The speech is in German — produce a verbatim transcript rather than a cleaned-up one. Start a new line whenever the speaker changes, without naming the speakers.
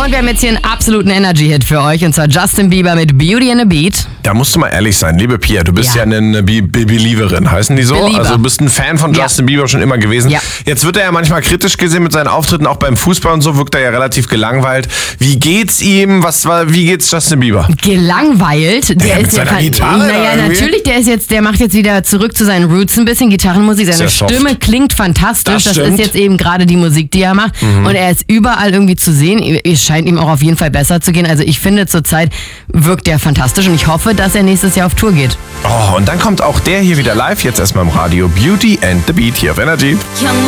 Und wir haben jetzt hier einen absoluten Energy-Hit für euch, und zwar Justin Bieber mit Beauty and a Beat.
Da musst du mal ehrlich sein, liebe Pia, du bist ja, ja eine Be- Be- Believerin, heißen die so?
Belieber.
Also du bist ein Fan von Justin ja. Bieber schon immer gewesen.
Ja.
Jetzt wird er ja manchmal kritisch gesehen mit seinen Auftritten, auch beim Fußball und so, wirkt er ja relativ gelangweilt. Wie geht's ihm? Was war, wie geht's Justin Bieber?
Gelangweilt? Der
ja,
ist
mit seiner
ja
Gitarre
Naja,
irgendwie.
natürlich, der ist jetzt, der macht jetzt wieder zurück zu seinen Roots ein bisschen, Gitarrenmusik, seine
Sehr soft.
Stimme klingt fantastisch,
Das
das,
stimmt.
ist jetzt eben gerade die Musik, die er macht, mhm. und er ist überall irgendwie zu sehen, es scheint ihm auch auf jeden Fall besser zu gehen, also ich finde zurzeit wirkt er fantastisch und ich hoffe, dass er nächstes Jahr auf Tour geht.
Oh, und dann kommt auch der hier wieder live, jetzt erstmal im Radio, Beauty and the Beat hier auf Energy.
Young